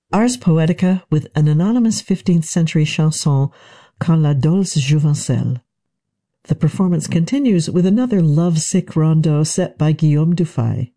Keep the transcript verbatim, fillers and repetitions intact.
Ars Poetica with an anonymous fifteenth century chanson, Quand la dolce jouvencelle. The performance continues with another love-sick rondeau set by Guillaume Dufay.